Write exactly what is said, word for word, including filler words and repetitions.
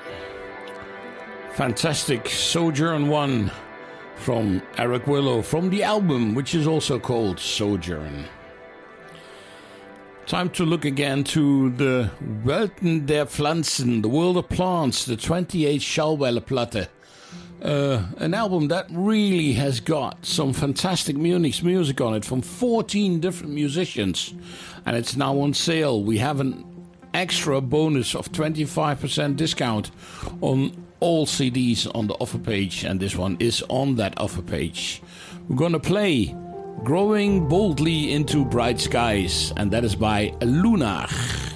Fantastic Sojourn one from Eric Willow, from the album, which is also called Sojourn. Time to look again to the Welten der Pflanzen, the world of plants, the twenty-eight Schallwelle-Platte. Uh, an album that really has got some fantastic Munich music on it from fourteen different musicians, and it's now on sale. We have an extra bonus of twenty-five percent discount on all C Ds on the offer page, and this one is on that offer page. We're gonna play Growing Boldly into Bright Skies, and that is by Lunar.